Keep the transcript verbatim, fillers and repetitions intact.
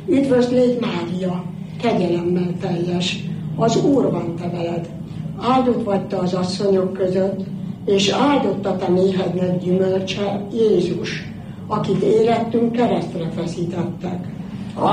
Üdvözlégy Mária, kegyelemmel teljes, az Úr van te veled. Áldott vagy te az asszonyok között, és áldott a te méhednek gyümölcse, Jézus, akit érettünk keresztre feszítettek.